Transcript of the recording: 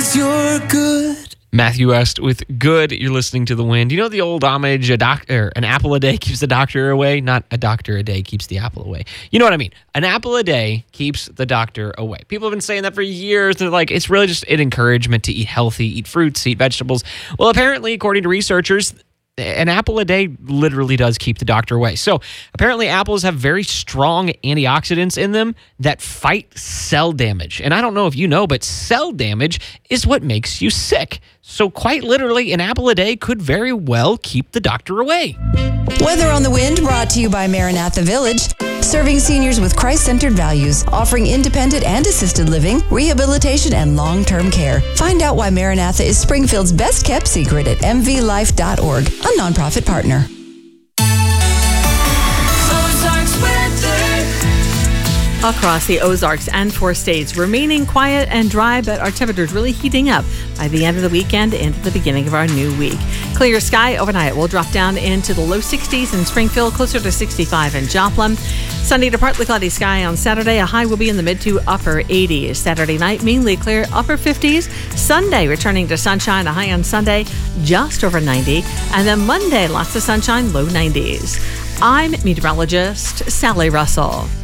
'cause you're good. Matthew West with Good. You're listening to The Wind. You know the old homage, an apple a day keeps the doctor away? Not a doctor a day keeps the apple away. You know what I mean? An apple a day keeps the doctor away. People have been saying that for years. They're like, it's really just an encouragement to eat healthy, eat fruits, eat vegetables. Well, apparently, according to researchers, an apple a day literally does keep the doctor away. So apparently apples have very strong antioxidants in them that fight cell damage. And I don't know if you know, but cell damage is what makes you sick. So quite literally, an apple a day could very well keep the doctor away. Weather on the Wind brought to you by Maranatha Village, serving seniors with Christ-centered values, offering independent and assisted living, rehabilitation, and long-term care. Find out why Maranatha is Springfield's best-kept secret at mvlife.org, a nonprofit partner. Across the Ozarks and 4 states, remaining quiet and dry, but our temperatures really heating up by the end of the weekend into the beginning of our new week. Clear sky overnight will drop down into the low 60s in Springfield, closer to 65 in Joplin. Sunny to partly cloudy sky on Saturday. A high will be in the mid to upper 80s. Saturday night, mainly clear, upper 50s. Sunday, returning to sunshine, a high on Sunday, just over 90. And then Monday, lots of sunshine, low 90s. I'm meteorologist Sally Russell.